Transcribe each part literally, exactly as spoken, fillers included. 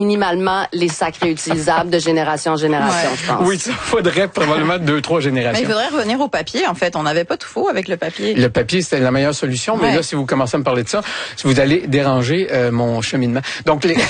minimalement les sacs réutilisables de génération en génération, ouais. je pense. Oui, ça faudrait probablement deux, trois générations. Mais il faudrait revenir au papier, en fait. On n'avait pas tout faux avec le papier. Le papier, c'était la meilleure solution, mais ouais. là, si vous commencez à me parler de ça, vous allez déranger euh, mon cheminement. Donc, les...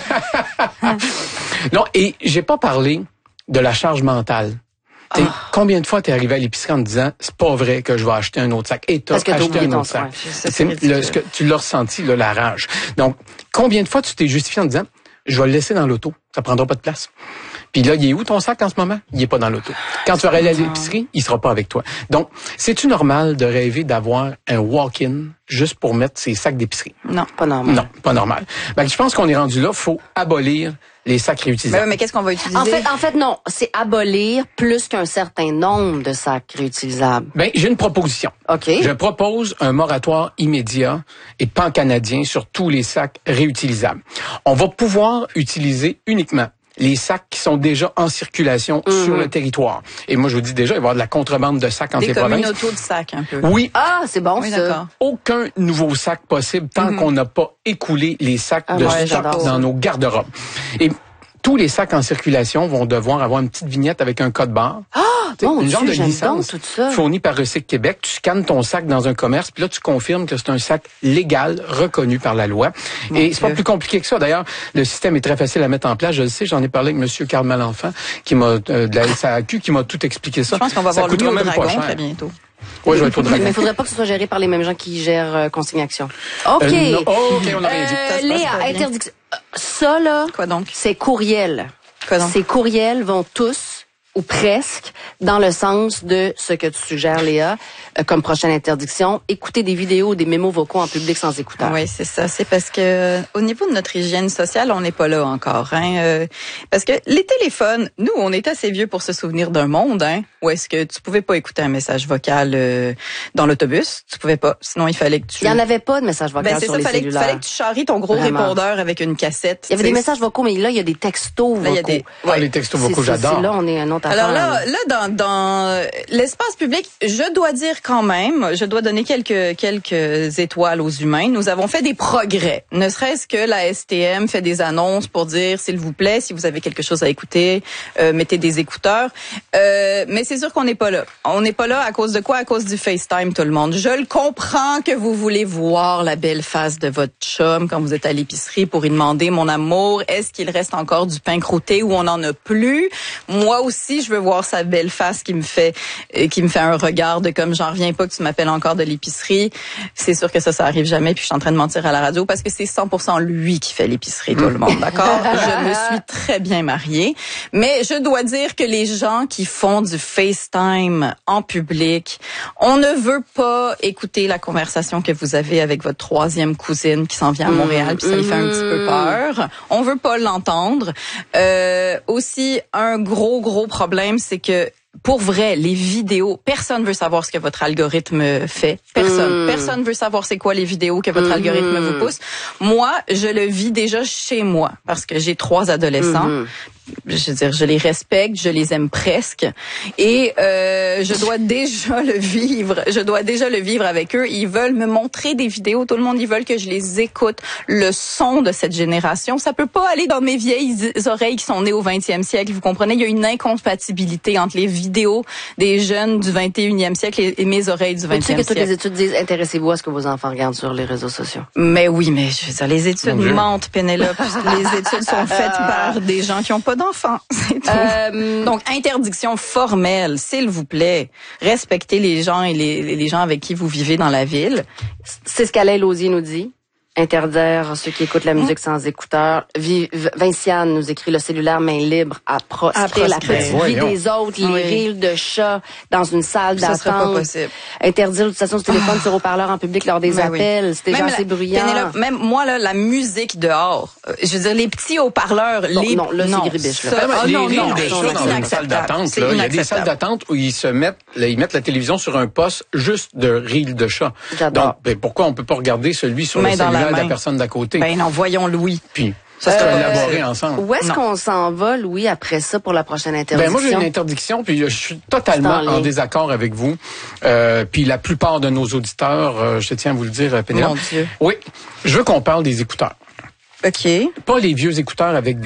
non, et j'ai pas parlé de la charge mentale. Oh. Combien de fois t'es arrivé à l'épicerie en te disant c'est pas vrai que je vais acheter un autre sac et t'as acheté un autre sac. C'est, c'est le, ce que tu l'as ressenti là, la rage. Donc combien de fois tu t'es justifié en te disant je vais le laisser dans l'auto, ça prendra pas de place. Puis là, il est où ton sac en ce moment? Il est pas dans l'auto. Quand tu vas aller à l'épicerie, il sera pas avec toi. Donc, c'est-tu normal de rêver d'avoir un walk-in juste pour mettre ses sacs d'épicerie? Non, pas normal. Non, pas normal. Ben, je pense qu'on est rendu là, faut abolir les sacs réutilisables. Ben, mais qu'est-ce qu'on va utiliser? En fait, en fait, non. C'est abolir plus qu'un certain nombre de sacs réutilisables. Ben, j'ai une proposition. OK. Je propose un moratoire immédiat et pan-canadien sur tous les sacs réutilisables. On va pouvoir utiliser uniquement les sacs qui sont déjà en circulation mmh. sur le territoire. Et moi, je vous dis déjà, il va y avoir de la contrebande de sacs entre les provinces. Des communautés de sacs, un peu. Oui. Ah, c'est bon, oui, ça. D'accord. Aucun nouveau sac possible tant mmh. qu'on n'a pas écoulé les sacs ah, de ouais, stock dans ça. nos garde-robes. Et tous les sacs en circulation vont devoir avoir une petite vignette avec un code barre. Ah, bon, une genre Dieu, de licence fournie par Recycle Québec. Tu scannes ton sac dans un commerce, puis là, tu confirmes que c'est un sac légal, reconnu par la loi. Mon Et Dieu. C'est pas plus compliqué que ça. D'ailleurs, le système est très facile à mettre en place. Je le sais, j'en ai parlé avec M. Carl Malenfant, qui m'a euh, de la S A Q, qui m'a tout expliqué ça. Je pense qu'on va ça voir le coûtera même même dragon pas cher. Très bientôt. Oui, je vais être au dragon. Mais il faudrait pas que ce soit géré par les mêmes gens qui gèrent euh, Consignation. OK. Euh, non. Oh, OK, on aurait dit. Euh, Léa, interdiction. Ça, là, quoi donc? C'est courriel. Quoi donc? Ces courriels vont tous, ou presque, dans le sens de ce que tu suggères, Léa, euh, comme prochaine interdiction, écouter des vidéos ou des mémos vocaux en public sans écouteur. Oui, c'est ça. C'est parce que euh, au niveau de notre hygiène sociale, on n'est pas là encore. Hein, euh, parce que les téléphones, nous, on est assez vieux pour se souvenir d'un monde hein, où est-ce que tu pouvais pas écouter un message vocal euh, dans l'autobus. Tu pouvais pas. Sinon, il fallait que tu... Il y en avait pas de message vocal ben, sur ça, les fallait cellulaires. Il fallait que tu charries ton gros Vraiment. répondeur avec une cassette. Il y avait des messages vocaux, mais là, il y a des textos vocaux. Là, il y a des... Ouais. Ah, les textos vocaux, c'est, j'adore. C'est là, on est un autre Alors affaire, là, là, dans, dans l'espace public, je dois dire quand même, je dois donner quelques quelques étoiles aux humains. Nous avons fait des progrès. Ne serait-ce que la S T M fait des annonces pour dire, s'il vous plaît, si vous avez quelque chose à écouter, euh, mettez des écouteurs. Euh, mais c'est sûr qu'on n'est pas là. On n'est pas là à cause de quoi? À cause du FaceTime, tout le monde. Je le comprends que vous voulez voir la belle face de votre chum quand vous êtes à l'épicerie pour lui demander, mon amour, est-ce qu'il reste encore du pain croûté ou on n'en a plus? Moi aussi, je veux voir sa belle face qui me fait euh, qui me fait un regard de comme j'en reviens pas que tu m'appelles encore de l'épicerie. C'est sûr que ça, ça arrive jamais. Puis je suis en train de mentir à la radio parce que c'est cent pour cent lui qui fait l'épicerie, tout le monde, d'accord? Je me suis très bien mariée. Mais je dois dire que les gens qui font du FaceTime en public, on ne veut pas écouter la conversation que vous avez avec votre troisième cousine qui s'en vient à Montréal, puis ça lui fait un petit peu peur. On veut pas l'entendre. Euh, aussi, un gros, gros problème, c'est que pour vrai, les vidéos, personne veut savoir ce que votre algorithme fait. Personne. Mmh. Personne veut savoir c'est quoi les vidéos que votre mmh. algorithme vous pousse. Moi, je le vis déjà chez moi parce que j'ai trois adolescents. Mmh. Je veux dire, je les respecte, je les aime presque, et euh, je dois déjà le vivre. Je dois déjà le vivre avec eux. Ils veulent me montrer des vidéos. Tout le monde, ils veulent que je les écoute. Le son de cette génération, ça peut pas aller dans mes vieilles oreilles qui sont nées au vingtième siècle. Vous comprenez, il y a une incompatibilité entre les vidéos des jeunes du vingt et unième siècle et mes oreilles du vingtième siècle. Tu sais que toutes les études disent intéressez-vous à ce que vos enfants regardent sur les réseaux sociaux. Mais oui, mais je veux dire, les études mentent, Pénélope. Les études sont faites par des gens qui ont pas d'enfants, c'est tout. Euh, Donc, interdiction formelle, s'il vous plaît. Respectez les gens et les, les gens avec qui vous vivez dans la ville. C'est ce qu'Alain Lausier nous dit. Interdire ceux qui écoutent la musique sans écouteurs. Vinciane nous écrit le cellulaire main libre à proscrire la petite vie des autres, les oui. rires de chat dans une salle d'attente. Ça serait pas possible. Interdire l'utilisation du téléphone ah. sur haut-parleur en public lors des ben appels. Oui. C'était genre assez bruyant. Pénélope, même moi, là, la musique dehors, euh, je veux dire, les petits haut-parleurs, non, les... Non, là, c'est gribiche. Là. Ça, ah, les non, rires non, de non, chat dans une salle d'attente, là, il y a des salles d'attente où ils se mettent, là, ils mettent la télévision sur un poste juste de rires de chat. J'adore. Donc, ben, pourquoi on peut pas regarder celui sur le cellulaire de la personne d'à côté? Ben non, voyons Louis. Puis, ça serait euh, élaboré ensemble. Où est-ce non. qu'on s'en va, Louis, après ça, pour la prochaine interdiction? Ben moi, j'ai une interdiction, puis je suis totalement en, en désaccord avec vous. Euh, puis la plupart de nos auditeurs, euh, je tiens à vous le dire, Pénélope. Mon Dieu. Oui, je veux qu'on parle des écouteurs. OK. Pas les vieux écouteurs avec des